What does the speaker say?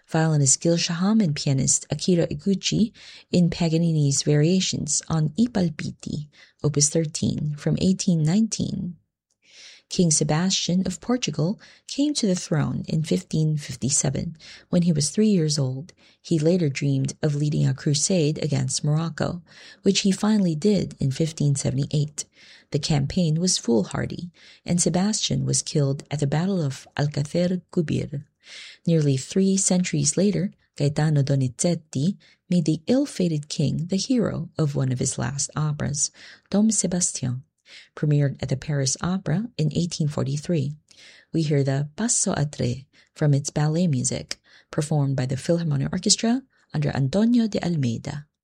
violinist Gil Shaham and pianist Akira Iguchi in Paganini's variations on I Palpiti, Opus 13, from 1819. King Sebastian of Portugal came to the throne in 1557 when he was 3 years old. He later dreamed of leading a crusade against Morocco, which he finally did in 1578. The campaign was foolhardy, and Sebastian was killed at the Battle of Alcácer Quibir. Nearly 3 centuries later, Gaetano Donizetti made the ill-fated king the hero of one of his last operas, Dom Sébastien, premiered at the Paris Opera in 1843. We hear the Passo a Tre from its ballet music, performed by the Philharmonic Orchestra under Antonio de Almeida.